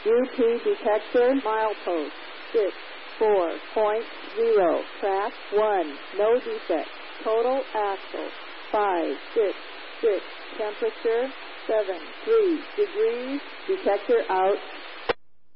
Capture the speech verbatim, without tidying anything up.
U P detector, milepost, six four point zero, track one, no defect, total axle, five six six, temperature, seven three degrees, detector out.